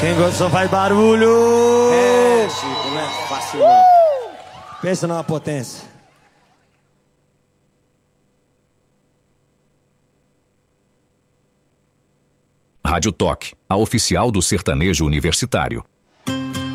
Quem gostou faz barulho! É, Chico, não é fácil não. Pensa numa potência. Rádio Toque, a oficial do sertanejo universitário.